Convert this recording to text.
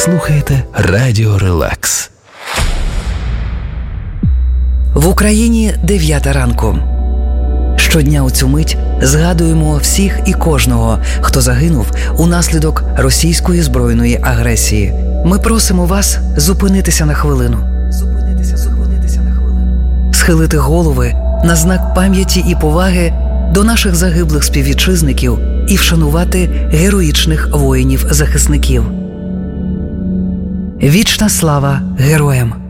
слухаєте Радіо Релакс. В Україні 9 ранку. Щодня у цю мить згадуємо всіх і кожного, хто загинув унаслідок російської збройної агресії. Ми просимо вас зупинитися на хвилину. Схилити голови на знак пам'яті і поваги до наших загиблих співвітчизників і вшанувати героїчних воїнів-захисників. Вічна слава героям!